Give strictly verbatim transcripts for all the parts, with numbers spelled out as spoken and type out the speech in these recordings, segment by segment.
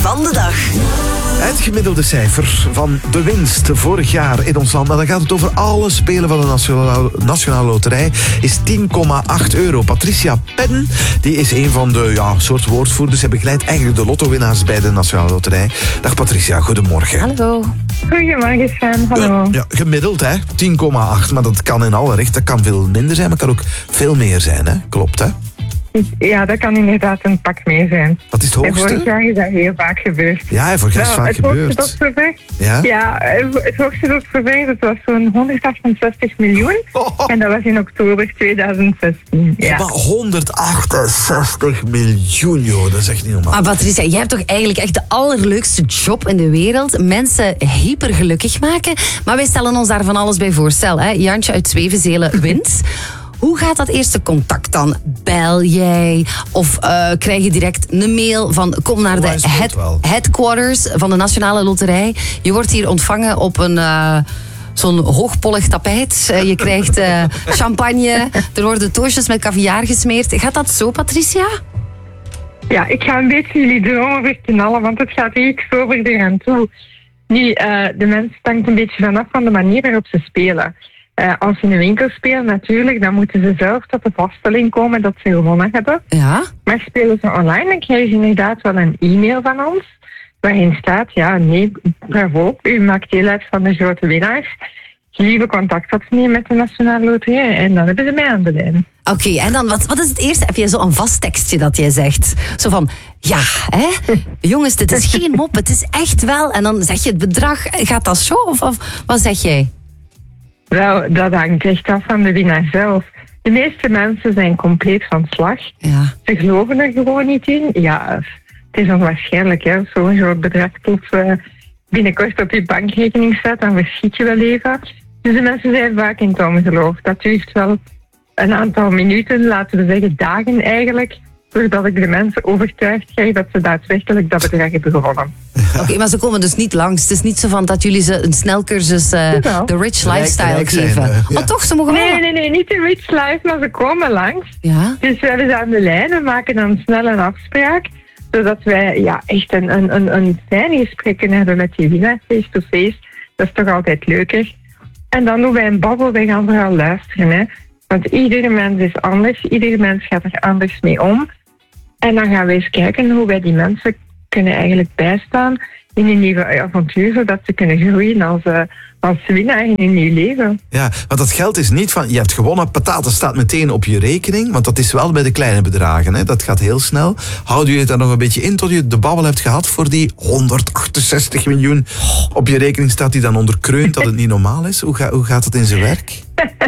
van de dag. Het gemiddelde cijfer van de winst vorig jaar in ons land, maar dan gaat het over alle spelen van de Nationale, Nationale Loterij, is tien komma acht euro. Patricia Pen, die is een van de ja, soort woordvoerders. Zij begeleidt eigenlijk de lottowinnaars bij de Nationale Loterij. Dag Patricia, goedemorgen. Hallo. Goedemorgen, Sam. Hallo. Uh, ja, gemiddeld, hè? tien komma acht, maar dat kan in alle recht. Dat kan veel minder zijn, maar kan ook veel meer zijn, hè? Klopt, hè? Ja, dat kan inderdaad een pak meer zijn. Wat is het En hoogste? vorig jaar is dat heel vaak gebeurd. Ja, vorig jaar is Nou, vaak het hoogste gebeurd. tot zover, Ja? ja, het hoogste tot zover, dat was zo'n honderdachtenzestig miljoen. Oh. En dat was in oktober tweeduizend zestien. Ja. Maar honderdachtenzestig miljoen, joh, dat is echt niet normaal. Maar Patricia, jij hebt toch eigenlijk echt de allerleukste job in de wereld. Mensen hypergelukkig maken. Maar wij stellen ons daar van alles bij voor. Stel, hè, Jantje uit Zwevenzelen wint. Hoe gaat dat eerste contact dan? Bel jij? Of uh, krijg je direct een mail van kom naar Oh, de hij speelt head, wel. headquarters van de Nationale Loterij. Je wordt hier ontvangen op een... Uh, Zo'n hoogpollig tapijt. Uh, je krijgt uh, champagne. Er worden toastjes met caviar gesmeerd. Gaat dat zo, Patricia? Ja, ik ga een beetje jullie dromen verknallen, want het gaat hier sober eraan toe. Nu, uh, de mensen hangt een beetje vanaf van de manier waarop ze spelen. Uh, als ze in een winkel spelen, natuurlijk, dan moeten ze zelf tot de vaststelling komen dat ze gewonnen hebben. Ja. Maar spelen ze online, dan krijgen ze inderdaad wel een e-mail van ons, waarin staat, ja, nee, bravo, u maakt deel uit van de grote winnaars. Lieve contact opnemen met de Nationale Loterij en dan hebben ze mij aan de lijn. Oké, okay, en dan, wat, wat is het eerste? Heb je zo'n vast tekstje dat jij zegt? Zo van, ja, hè? Jongens, dit is geen mop, het is echt wel. En dan zeg je het bedrag, gaat dat zo? Of, of wat zeg jij? Wel, dat hangt echt af van de winnaar zelf. De meeste mensen zijn compleet van slag. Ja. Ze geloven er gewoon niet in. Ja, het is onwaarschijnlijk, hè. Zo'n groot bedrag plots uh, binnenkort op je bankrekening staat, dan verschiet je wel even. Dus de mensen zijn vaak in het ongeloof. Dat duurt wel een aantal minuten, laten we zeggen dagen eigenlijk, voordat ik de mensen overtuigd krijg dat ze daadwerkelijk dat bedrag hebben gewonnen. Oké, okay, maar ze komen dus niet langs. Het is niet zo van dat jullie ze een snelcursus uh, de rich lifestyle rijk zijn, geven. uh, ja. Oh, toch? Ze mogen wel... Nee, nee, nee, niet de rich life, maar ze komen langs. Ja? Dus we hebben ze aan de lijn, we maken dan snel een afspraak, zodat wij ja, echt een, een, een, een fijn gesprek kunnen hebben met die winnaar, face-to-face. Dat is toch altijd leuker. En dan doen wij een babbel, wij gaan vooral luisteren. Hè. Want iedere mens is anders, iedere mens gaat er anders mee om. En dan gaan we eens kijken hoe wij die mensen kunnen eigenlijk bijstaan in een nieuwe avontuur, zodat ze kunnen groeien als, uh, als winnaar in hun nieuw leven. Ja, want dat geld is niet van, je hebt gewonnen, pataten staat meteen op je rekening, want dat is wel bij de kleine bedragen, hè. Dat gaat heel snel. Houd je het dan nog een beetje in tot je de babbel hebt gehad voor die honderdachtenzestig miljoen op je rekening staat die dan onderkreunt dat het niet normaal is? Hoe, ga, hoe gaat dat in zijn werk?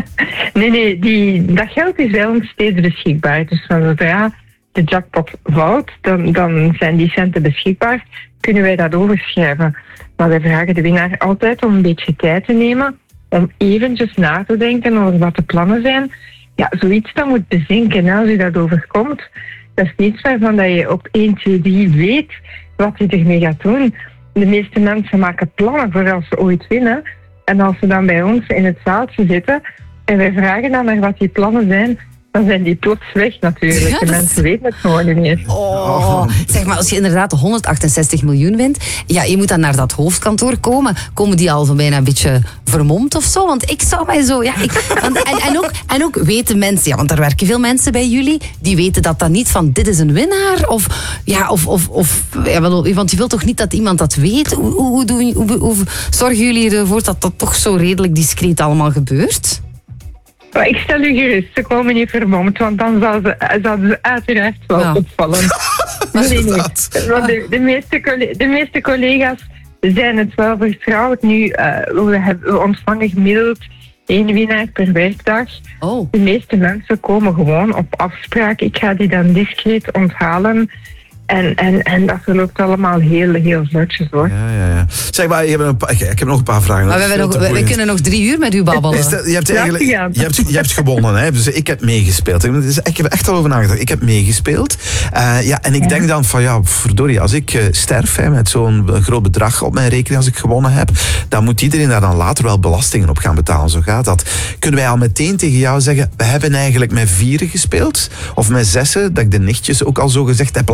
nee, nee, die, dat geld is bij ons steeds beschikbaar. Dus van zodra de jackpot valt, dan, dan zijn die centen beschikbaar, kunnen wij dat overschrijven. Maar wij vragen de winnaar altijd om een beetje tijd te nemen, om eventjes na te denken over wat de plannen zijn. Ja, zoiets dan moet bezinken, hè, als u dat overkomt. Dat is niets waarvan dat je op één, twee, drie weet wat je ermee gaat doen. De meeste mensen maken plannen voor als ze ooit winnen. En als ze dan bij ons in het zaaltje zitten en wij vragen dan naar wat die plannen zijn, dan zijn die plots weg natuurlijk. Ja, de dat mensen weten het gewoon niet meer. Oh, zeg maar, als je inderdaad honderdachtenzestig miljoen wint, ja, je moet dan naar dat hoofdkantoor komen. Komen die al zo bijna een beetje vermomd of zo? Want ik zou mij zo... Ja, ik, want, en, en, ook, en ook weten mensen, ja, want er werken veel mensen bij jullie, die weten dat dan niet van dit is een winnaar. Of, ja, of, of, of ja, want je wilt toch niet dat iemand dat weet? Hoe, hoe, hoe, doen, hoe, hoe zorgen jullie ervoor dat dat toch zo redelijk discreet allemaal gebeurt? Maar ik stel u gerust, ze komen niet vermomd, want dan zou ze, zouden ze uiteraard wel Ja. opvallen. Nee, nee. Want de, de, meeste colle- de meeste collega's zijn het wel vertrouwd. Nu, uh, we, hebben, we ontvangen gemiddeld één winnaar per werkdag. Oh. De meeste mensen komen gewoon op afspraak. Ik ga die dan discreet onthalen. En, en, en dat verloopt allemaal heel, heel vlotjes, hoor. Ja, ja, ja. Zeg maar, je hebt een paar, ik heb nog een paar vragen. Maar we, Dat is hebben veel nog, te we, we boeiend. kunnen nog drie uur met u babbelen. Is dat- je, hebt eigenlijk, Ja, je, hebt, je hebt gewonnen, hè? Dus ik heb meegespeeld. Ik, dus ik heb er echt al over nagedacht. Ik heb meegespeeld. Uh, ja, en ik Ja. denk dan van, ja, verdorie, als ik uh, sterf hè, met zo'n groot bedrag op mijn rekening als ik gewonnen heb, dan moet iedereen daar dan later wel belastingen op gaan betalen. Zo gaat dat. Kunnen wij al meteen tegen jou zeggen, we hebben eigenlijk met vieren gespeeld? Of met zessen, dat ik de nichtjes ook al zo gezegd heb laten uh,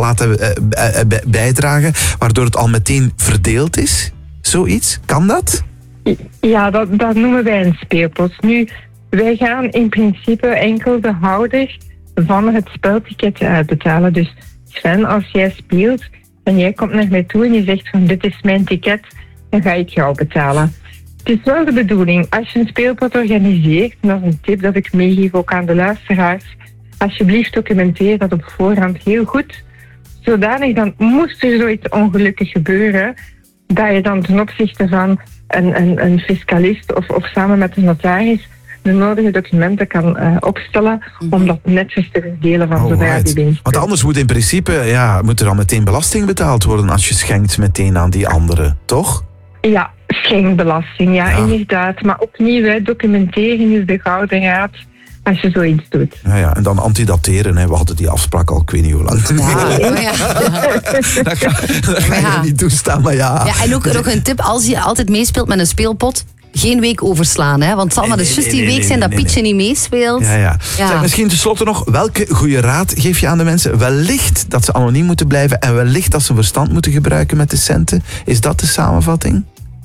uh, uh, bijdragen, waardoor het al meteen verdeeld is? Zoiets? Kan dat? Ja, dat, dat noemen wij een speelpot. Nu, wij gaan in principe enkel de houder van het spelticket uitbetalen. Dus Sven, als jij speelt en jij komt naar mij toe en je zegt van dit is mijn ticket, dan ga ik jou betalen. Het is wel de bedoeling, als je een speelpot organiseert, en dat is een tip dat ik meegeef ook aan de luisteraars, alsjeblieft documenteer dat op voorhand heel goed, zodanig dan moest er zoiets ongelukkig gebeuren, dat je dan ten opzichte van een, een, een fiscalist of, of samen met de notaris de nodige documenten kan uh, opstellen om dat netjes te verdelen van zodra die winst. Want anders moet in principe, ja, moet er al meteen belasting betaald worden als je schenkt meteen aan die anderen, toch? Ja, schenkbelasting, ja, ja. inderdaad. Maar opnieuw, hè, documenteren is de gouden raad als je zoiets doet. Ja, ja. En dan antidateren, hè. We hadden die afspraak al, ik weet niet hoe lang. Ja, ja. Ja. Dat ga, dat ga je ja. niet toestaan, maar ja. Ja, en ook nog een tip, als je altijd meespeelt met een speelpot, geen week overslaan, hè? Want het zal maar dus juist die week zijn dat Pietje niet meespeelt. Ja, ja. Ja. Zeg, misschien tenslotte nog, welke goede raad geef je aan de mensen? Wellicht dat ze anoniem moeten blijven en wellicht dat ze verstand moeten gebruiken met de centen. Is dat de samenvatting?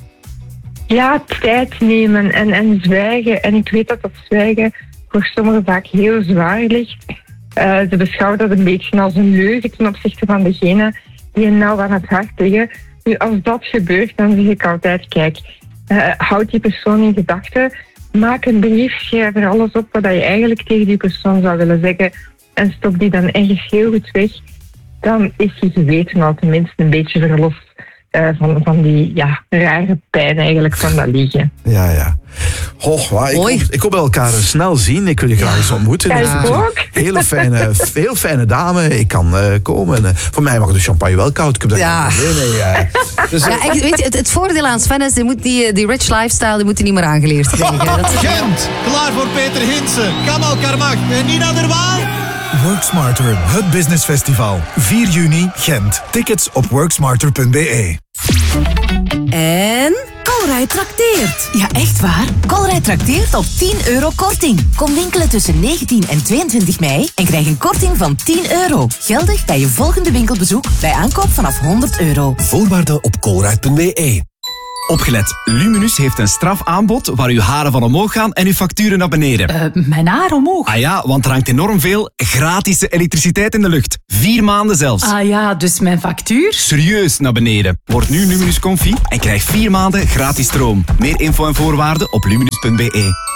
Ja, tijd nemen en, en zwijgen. En ik weet dat dat zwijgen voor sommigen vaak heel zwaar ligt. Uh, ze beschouwen dat een beetje als een leugen ten opzichte van degene die hen nou aan het hart liggen. Nu, als dat gebeurt, dan zeg ik altijd, kijk, uh, houd die persoon in gedachten. Maak een brief, schrijf er alles op wat je eigenlijk tegen die persoon zou willen zeggen. En stop die dan ergens heel goed weg. Dan is die geweten al tenminste een beetje verlost. Uh, van, van die ja, rare pijn eigenlijk van dat liegen. Ja, ja. Oh, wow, ik, hoop, ik hoop elkaar snel zien. Ik wil je graag eens ontmoeten. Ja, ik ook. Hele fijne, heel fijne dame. Ik kan uh, komen. Uh, voor mij mag de champagne wel koud. Ik heb dat ja. geen probleem mee. Uh, dus, ja, ik, weet je, het, het voordeel aan Sven is, die, moet die, die rich lifestyle die moet hij niet meer aangeleerd krijgen. Dat is... Gent, klaar voor Peter Hinsen. Kamal Karmach en Nina der Waal. Work Smarter, het business festival. vier juni, Gent. Tickets op worksmarter punt b e. En Colruyt trakteert. Ja, echt waar? Colruyt trakteert op tien euro korting. Kom winkelen tussen negentien en tweeëntwintig mei en krijg een korting van tien euro. Geldig bij je volgende winkelbezoek bij aankoop vanaf honderd euro. Voorwaarden op colruyt punt b e. Opgelet, Luminus heeft een strafaanbod waar uw haren van omhoog gaan en uw facturen naar beneden. Uh, mijn haar omhoog? Ah ja, want er hangt enorm veel gratis elektriciteit in de lucht. Vier maanden zelfs. Ah ja, dus mijn factuur? Serieus naar beneden. Word nu Luminus Comfy en krijg vier maanden gratis stroom. Meer info en voorwaarden op luminus punt b e.